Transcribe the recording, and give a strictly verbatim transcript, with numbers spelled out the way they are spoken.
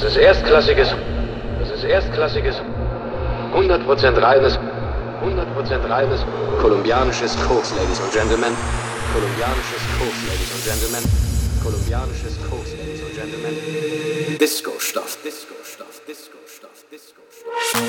ist erstklassiges, das ist erstklassiges, hundert Prozent reines, hundert Prozent reines, kolumbianisches Koks, Ladies and Gentlemen, kolumbianisches Koks, Ladies and Gentlemen, kolumbianisches Koks, Ladies and Gentlemen, Disco-Stoff, Disco-Stoff, Disco-Stoff.